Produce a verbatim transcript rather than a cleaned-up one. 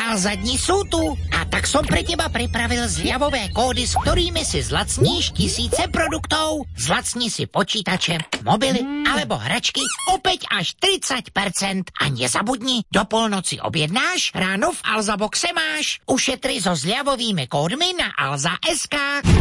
Alza dni sú tu a tak som pre teba pripravil zľavové kódy, s ktorými si zlacníš tisíce produktov. Zlacni si počítače, mobily alebo hračky opäť až tridsať percent. A nezabudni, do polnoci objednáš, ráno v Alza Boxe máš. Ušetri so zľavovými kódmi na alza bodka es ká.